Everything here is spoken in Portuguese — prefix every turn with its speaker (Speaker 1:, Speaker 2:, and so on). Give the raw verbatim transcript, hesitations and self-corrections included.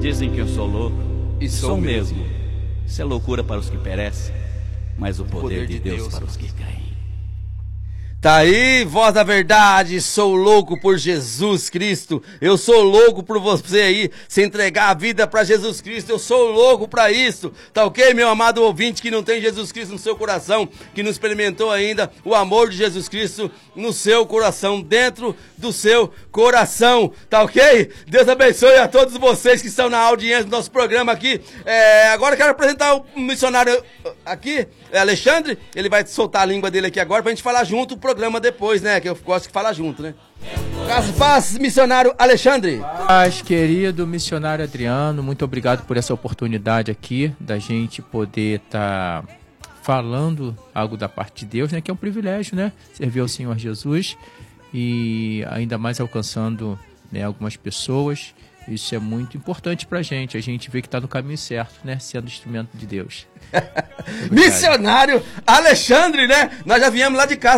Speaker 1: dizem que eu sou louco,
Speaker 2: E sou
Speaker 1: mesmo. Isso é loucura para os que perecem, mas o poder, poder de, de Deus, Deus para os que creem.
Speaker 2: Tá aí, voz da verdade, sou louco por Jesus Cristo, eu sou louco por você aí, se entregar a vida pra Jesus Cristo, eu sou louco pra isso, tá ok, meu amado ouvinte que não tem Jesus Cristo no seu coração, que não experimentou ainda o amor de Jesus Cristo no seu coração, dentro do seu coração, tá ok? Deus abençoe a todos vocês que estão na audiência do nosso programa aqui. É, agora eu quero apresentar o missionário aqui, é Alexandre, ele vai soltar a língua dele aqui agora pra gente falar junto o programa depois, né? Que eu gosto de falar junto, né? Graças paz, missionário Alexandre.
Speaker 3: Paz, querido missionário Adriano, muito obrigado por essa oportunidade aqui da gente poder estar tá falando algo da parte de Deus, né? Que é um privilégio, né? Servir ao Senhor Jesus e ainda mais alcançando, né, algumas pessoas. Isso é muito importante pra gente, a gente vê que tá no caminho certo, né? Sendo instrumento de Deus.
Speaker 2: Missionário Alexandre, né? Nós já viemos lá de casa.